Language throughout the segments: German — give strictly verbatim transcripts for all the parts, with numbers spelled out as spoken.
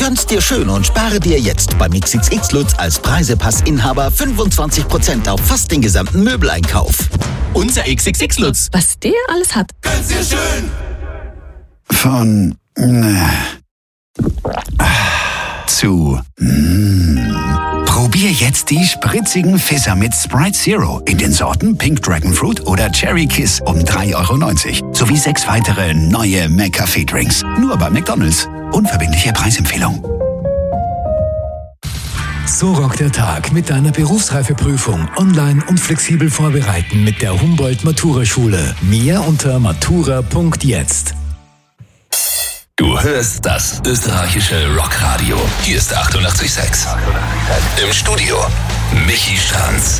Gönn's dir schön und spare dir jetzt beim X X X Lutz als Preisepassinhaber fünfundzwanzig Prozent auf fast den gesamten Möbeleinkauf. Unser X X X Lutz. Was der alles hat. Gönn's dir schön. Von äh, zu mm. Probier jetzt die spritzigen Fizzer mit Sprite Zero in den Sorten Pink Dragon Fruit oder Cherry Kiss um drei Euro neunzig sowie sechs weitere neue McCafé-Drinks. Nur bei McDonald's. Unverbindliche Preisempfehlung. So rockt der Tag mit deiner Berufsreifeprüfung online und flexibel vorbereiten mit der Humboldt-Matura-Schule. Mehr unter matura punkt jetzt. Du hörst das österreichische Rockradio. Hier ist achtundachtzig Komma sechs. Im Studio Michi Stranz.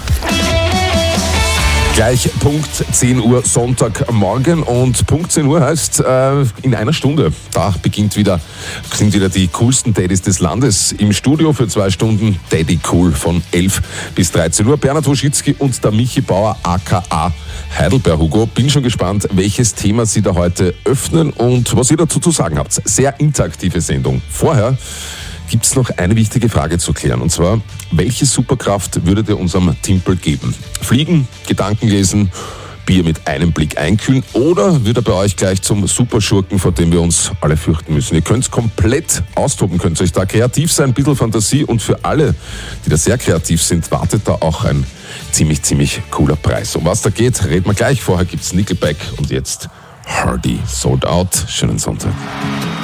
Gleich Punkt zehn Uhr Sonntagmorgen und Punkt zehn Uhr heißt äh, in einer Stunde. Da beginnt wieder, sind wieder die coolsten Daddys des Landes im Studio für zwei Stunden. Daddy Cool von elf bis dreizehn Uhr. Bernhard Woschitzki und der Michi Bauer aka Heidelberg Hugo. Bin schon gespannt, welches Thema Sie da heute öffnen und was ihr dazu zu sagen habt. Sehr interaktive Sendung. Vorher gibt es noch eine wichtige Frage zu klären. Und zwar, welche Superkraft würdet ihr unserem Timpel geben? Fliegen, Gedanken lesen, Bier mit einem Blick einkühlen oder wird er bei euch gleich zum Superschurken, vor dem wir uns alle fürchten müssen? Ihr könnt es komplett austoben, könnt euch da kreativ sein, ein bisschen Fantasie und für alle, die da sehr kreativ sind, wartet da auch ein ziemlich, ziemlich cooler Preis. Um was da geht, reden wir gleich. Vorher gibt's Nickelback und jetzt Hardy, Sold Out. Schönen Sonntag.